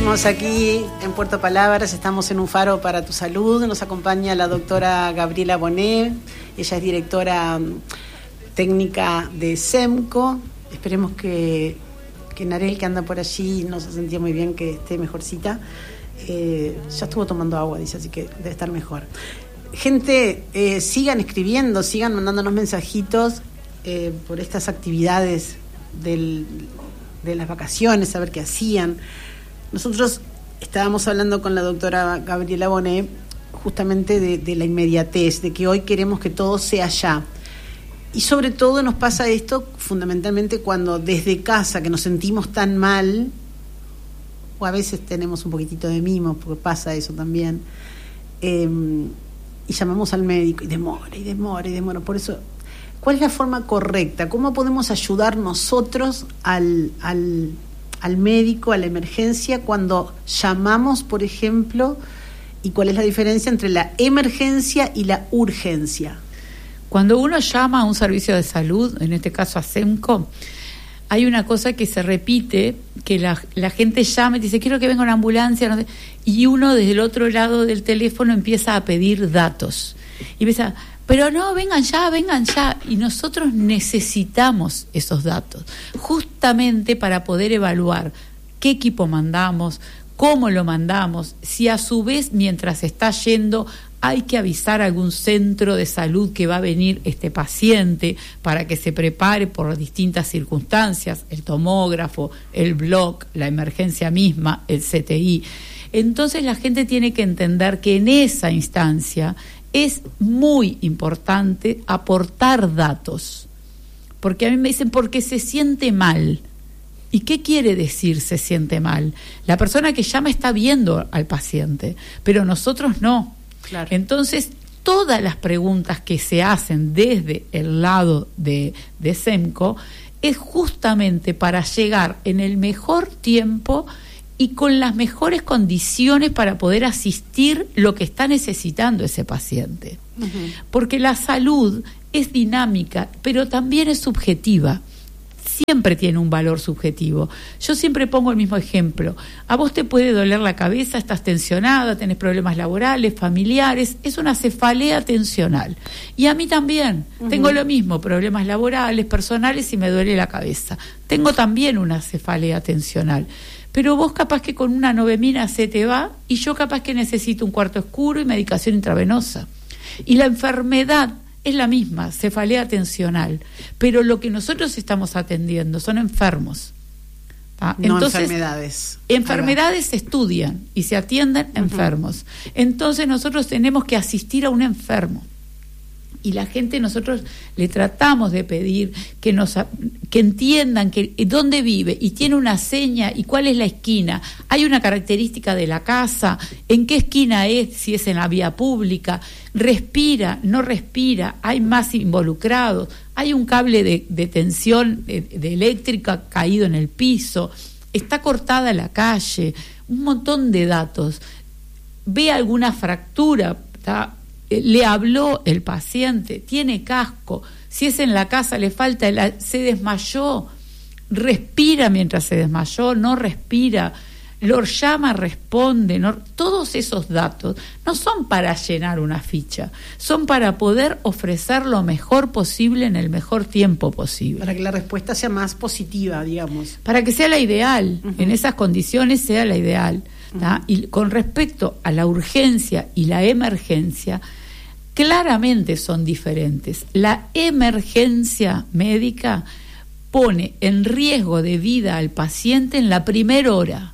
Seguimos aquí en Puerto Palabras, estamos en Un Faro para tu Salud. Nos acompaña la doctora Gabriela Bonet, ella es directora técnica de SEMCO. Esperemos que Narel, que anda por allí, no se sentía muy bien, que esté mejorcita. Ya estuvo tomando agua, dice, así que debe estar mejor. Gente, sigan escribiendo, sigan mandándonos mensajitos por estas actividades de las vacaciones, a ver qué hacían. Nosotros estábamos hablando con la doctora Gabriela Bonet justamente de la inmediatez, de que hoy queremos que todo sea ya. Y sobre todo nos pasa esto fundamentalmente cuando desde casa, que nos sentimos tan mal, o a veces tenemos un poquitito de mimo, porque pasa eso también, y llamamos al médico y demora. Por eso, ¿cuál es la forma correcta? ¿Cómo podemos ayudar nosotros al médico, a la emergencia, cuando llamamos, por ejemplo, y cuál es la diferencia entre la emergencia y la urgencia? Cuando uno llama a un servicio de salud, en este caso a SEMCO, hay una cosa que se repite, que la gente llama y dice, quiero que venga una ambulancia, no sé, y uno desde el otro lado del teléfono empieza a pedir datos. Y empieza, pero no, vengan ya, y nosotros necesitamos esos datos, justamente para poder evaluar qué equipo mandamos, cómo lo mandamos, si a su vez mientras está yendo hay que avisar a algún centro de salud que va a venir este paciente para que se prepare por distintas circunstancias, el tomógrafo, el bloc, la emergencia misma, el CTI. Entonces la gente tiene que entender que en esa instancia es muy importante aportar datos, porque a mí me dicen, porque se siente mal. ¿Y qué quiere decir se siente mal? La persona que llama está viendo al paciente, pero nosotros no. Claro. Entonces, todas las preguntas que se hacen desde el lado de SEMCO es justamente para llegar en el mejor tiempo y con las mejores condiciones para poder asistir lo que está necesitando ese paciente. Uh-huh. Porque la salud es dinámica, pero también es subjetiva. Siempre tiene un valor subjetivo. Yo siempre pongo el mismo ejemplo. A vos te puede doler la cabeza, estás tensionada, tenés problemas laborales, familiares, es una cefalea tensional. Y a mí también. Uh-huh. Tengo lo mismo, problemas laborales, personales y me duele la cabeza. Tengo también una cefalea tensional. Pero vos capaz que con una novemina se te va y yo capaz que necesito un cuarto oscuro y medicación intravenosa. Y la enfermedad es la misma, cefalea tensional, pero lo que nosotros estamos atendiendo son enfermos. ¿Ah? No entonces, enfermedades. Enfermedades se estudian y se atienden enfermos. Entonces nosotros tenemos que asistir a un enfermo. Y la gente, nosotros le tratamos de pedir que entiendan que dónde vive y tiene una seña y cuál es la esquina. Hay una característica de la casa, en qué esquina es, si es en la vía pública, respira, no respira, hay más involucrados, hay un cable de tensión de eléctrica caído en el piso, está cortada la calle, un montón de datos. Ve alguna fractura, ¿está? Le habló el paciente, tiene casco, si es en la casa le falta, se desmayó, respira mientras se desmayó, no respira, lo llama, responde, no, todos esos datos no son para llenar una ficha, son para poder ofrecer lo mejor posible en el mejor tiempo posible. Para que la respuesta sea más positiva, digamos. Para que sea la ideal, en esas condiciones sea la ideal. Y con respecto a la urgencia y la emergencia, claramente son diferentes. La emergencia médica pone en riesgo de vida al paciente en la primera hora.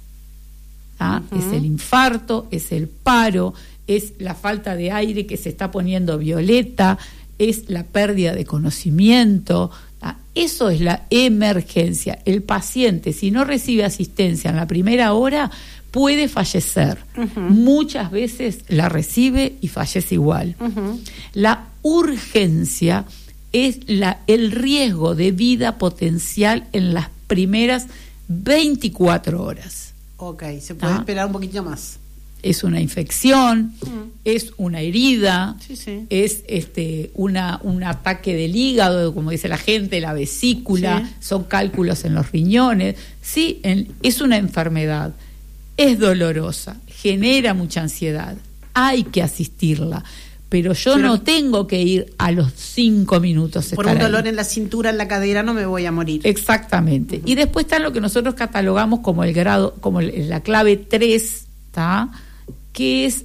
Es el infarto, es el paro, es la falta de aire que se está poniendo violeta, es la pérdida de conocimiento. Eso es la emergencia. El paciente, si no recibe asistencia en la primera hora, puede fallecer. Muchas veces la recibe y fallece igual. La urgencia es el riesgo de vida potencial en las primeras 24 horas. Ok, se puede esperar un poquito más. Es una infección, es una herida, es un ataque del hígado, como dice la gente, la vesícula, son cálculos en los riñones. Sí, es una enfermedad. es dolorosa, genera mucha ansiedad, hay que asistirla, pero no tengo que ir a los 5 minutos. Por un dolor en la cintura, en la cadera, no me voy a morir. Exactamente. Uh-huh. Y después está lo que nosotros catalogamos como el grado, como la clave 3, ¿tá? Que es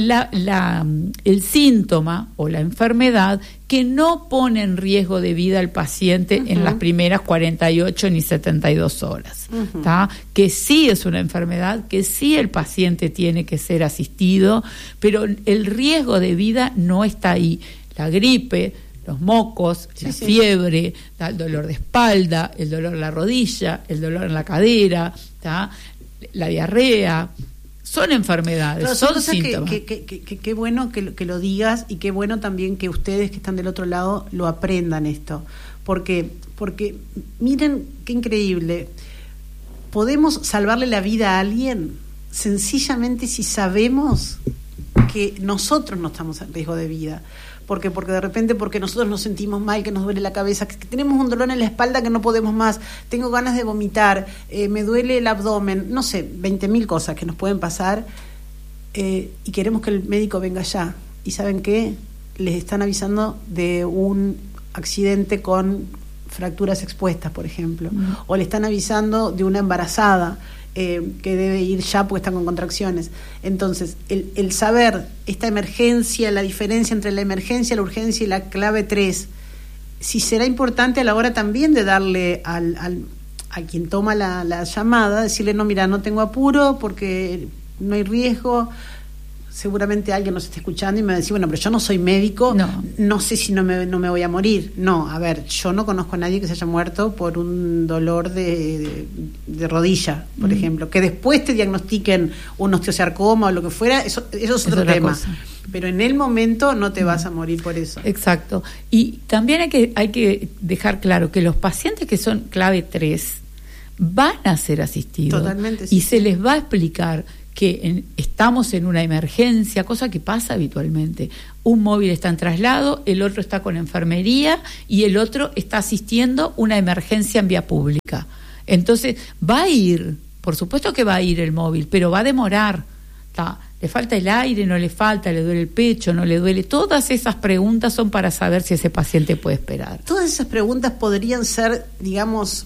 el síntoma o la enfermedad que no pone en riesgo de vida al paciente en las primeras 48 ni 72 horas, ¿tá? Que sí es una enfermedad, que sí el paciente tiene que ser asistido, pero el riesgo de vida no está ahí. La gripe, los mocos, la fiebre, el dolor de espalda, el dolor en la rodilla, el dolor en la cadera, ¿tá? La diarrea. Son enfermedades, pero son síntomas. Qué bueno que lo digas, y qué bueno también que ustedes que están del otro lado lo aprendan esto. Porque miren qué increíble. Podemos salvarle la vida a alguien sencillamente si sabemos que nosotros no estamos en riesgo de vida. Porque de repente, porque nosotros nos sentimos mal, que nos duele la cabeza, que tenemos un dolor en la espalda que no podemos más, tengo ganas de vomitar, me duele el abdomen, no sé, 20.000 cosas que nos pueden pasar, y queremos que el médico venga ya. ¿Y saben qué? Les están avisando de un accidente con fracturas expuestas, por ejemplo, o le están avisando de una embarazada que debe ir ya porque está con contracciones. Entonces, el saber esta emergencia, la diferencia entre la emergencia, la urgencia y la clave 3, si será importante a la hora también de darle a quien toma la llamada, decirle, no, mira, no tengo apuro porque no hay riesgo. Seguramente alguien nos está escuchando y me va a decir, bueno, pero yo no soy médico, no sé si no me voy a morir. No, a ver, yo no conozco a nadie que se haya muerto por un dolor de rodilla, por ejemplo. Que después te diagnostiquen un osteosarcoma o lo que fuera, eso es otro tema. Cosa. Pero en el momento no te vas a morir por eso. Exacto. Y también hay que dejar claro que los pacientes que son clave 3 van a ser asistidos. Totalmente, y se les va a explicar que estamos en una emergencia, cosa que pasa habitualmente. Un móvil está en traslado, el otro está con enfermería y el otro está asistiendo una emergencia en vía pública. Entonces, va a ir, por supuesto que va a ir el móvil, pero va a demorar. ¿Le falta el aire? ¿No le falta? ¿Le duele el pecho? ¿No le duele? Todas esas preguntas son para saber si ese paciente puede esperar. Todas esas preguntas podrían ser, digamos,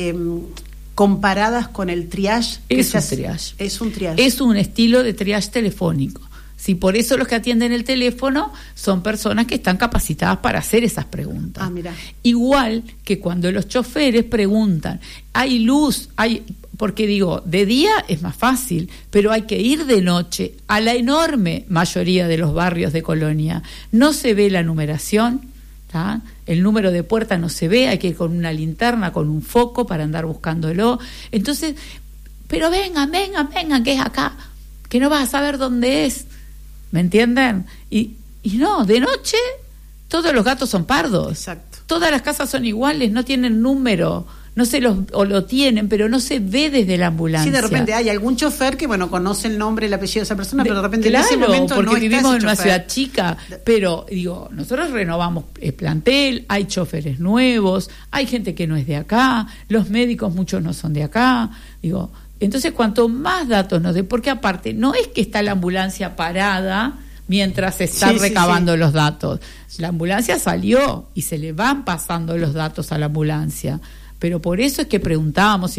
comparadas con el triage. Es un triage. Es un triage. Es un estilo de triage telefónico. Sí, por eso los que atienden el teléfono son personas que están capacitadas para hacer esas preguntas. Ah, mira. Igual que cuando los choferes preguntan, ¿hay luz? Porque digo, de día es más fácil, pero hay que ir de noche a la enorme mayoría de los barrios de Colonia. No se ve la numeración, ¿tá? El número de puerta no se ve, hay que ir con una linterna, con un foco para andar buscándolo. Entonces, pero vengan, que es acá, que no vas a saber dónde es. ¿Me entienden? Y no, de noche todos los gatos son pardos. Exacto. Todas las casas son iguales, no tienen número. O lo tienen, pero no se ve desde la ambulancia. Sí, de repente hay algún chofer que, conoce el nombre, el apellido de esa persona, pero de repente en ese momento porque no vivimos está en una ciudad chica, pero digo, nosotros renovamos el plantel, hay choferes nuevos, hay gente que no es de acá, los médicos muchos no son de acá, digo, entonces cuanto más datos nos dé, porque aparte no es que está la ambulancia parada mientras se están recabando los datos, la ambulancia salió y se le van pasando los datos a la ambulancia. Pero por eso es que preguntábamos.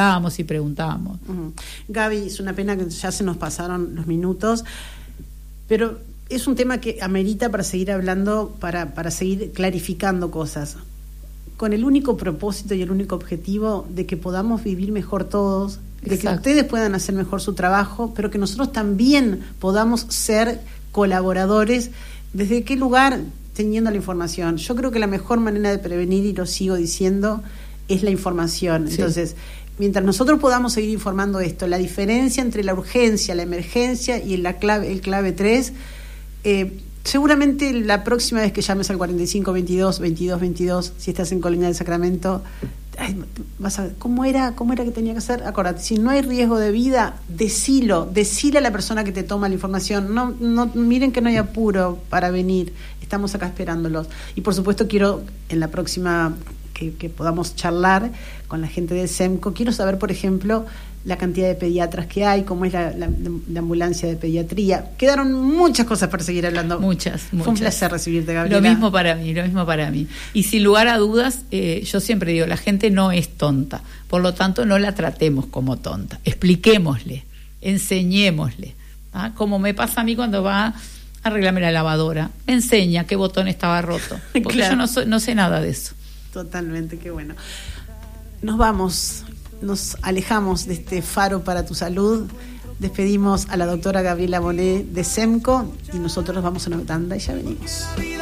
Gaby, es una pena que ya se nos pasaron los minutos, pero es un tema que amerita para seguir hablando, para seguir clarificando cosas, con el único propósito y el único objetivo de que podamos vivir mejor todos, de que ustedes puedan hacer mejor su trabajo, pero que nosotros también podamos ser colaboradores. ¿Desde qué lugar? Teniendo la información. Yo creo que la mejor manera de prevenir, y lo sigo diciendo, es la información. Sí. Entonces, mientras nosotros podamos seguir informando esto, la diferencia entre la urgencia, la emergencia y el clave 3, seguramente la próxima vez que llames al 4522-2222, si estás en Colonia del Sacramento, vas a ver, ¿cómo era que tenía que hacer? Acordate, si no hay riesgo de vida, decile a la persona que te toma la información, no miren que no hay apuro para venir, estamos acá esperándolos. Y por supuesto quiero en la próxima que podamos charlar con la gente de SEMCO. Quiero saber, por ejemplo, la cantidad de pediatras que hay, cómo es la ambulancia de pediatría. Quedaron muchas cosas para seguir hablando. Muchas. Fue un placer recibirte, Gabriela. Lo mismo para mí. Y sin lugar a dudas, yo siempre digo, la gente no es tonta, por lo tanto no la tratemos como tonta. Expliquémosle, enseñémosle. Como me pasa a mí cuando va a arreglarme la lavadora, me enseña qué botón estaba roto, porque claro. Yo no sé nada de eso. Totalmente, qué bueno. Nos alejamos de este faro para tu salud. Despedimos a la doctora Gabriela Bonet de SEMCO y nosotros vamos a una tanda y ya venimos.